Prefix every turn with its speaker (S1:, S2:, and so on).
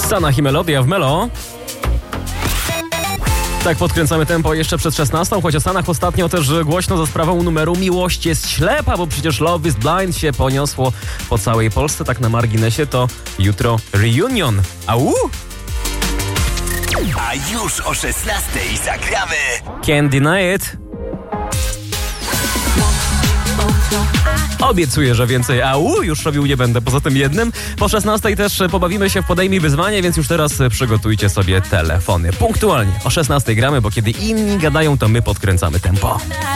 S1: Sanach i Melodia w Melo. Tak, podkręcamy tempo jeszcze przed 16, choć o Sanach ostatnio też głośno za sprawą numeru Miłość jest ślepa, bo przecież Love is Blind się poniosło po całej Polsce. Tak na marginesie to jutro reunion. Au!
S2: A już o 16:00 zagramy
S1: Can't Deny It. Obiecuję, że więcej au już robił nie będę, poza tym jednym. Po 16:00 też pobawimy się w Podejmij Wyzwanie, więc już teraz przygotujcie sobie telefony. Punktualnie o 16:00 gramy, bo kiedy inni gadają, to my podkręcamy tempo.